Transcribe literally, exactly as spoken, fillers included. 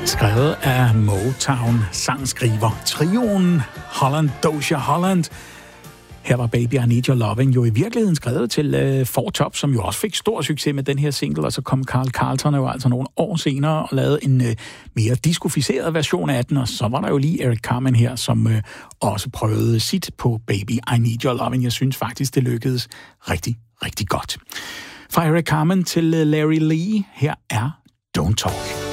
Skrevet af Motown-sangskriver trioen Holland Dozier Holland. Her var Baby I Need Your Loving jo i virkeligheden skrevet til uh, Four Tops, som jo også fik stor succes med den her single, og så kom Carl Carlton jo altså nogle år senere og lavede en uh, mere diskoficeret version af den, og så var der jo lige Eric Carmen her, som uh, også prøvede sit på Baby I Need Your Loving. Jeg synes faktisk, det lykkedes rigtig, rigtig godt. Fra Eric Carmen til uh, Larry Lee, her er Don't Talk.